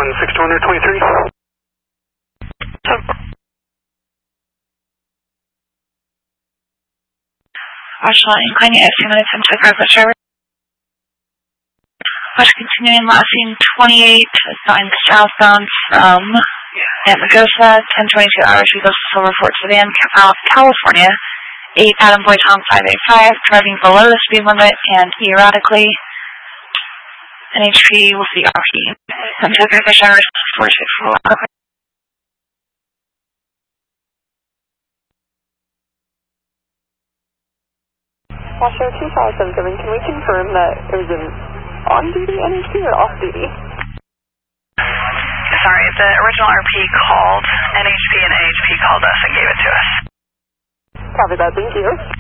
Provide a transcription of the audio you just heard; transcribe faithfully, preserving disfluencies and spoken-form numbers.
one six two twenty-three. Ashland Incline, yes, two minutes into the progress driver. Watch continuing last scene twenty-eight, nine southbound from Atmagosa, ten twenty-two hours, we go to Silver Fort Sedan, California, eight Adam Boy Tom five eight five, driving below the speed limit and erratically. N H P will be off E. Into the progress driver, four six four. Washer two five seven seven, can we confirm that it was an on-duty N H P or off-duty? Sorry, the original R P called N H P and N H P called us and gave it to us. Copy that, thank you.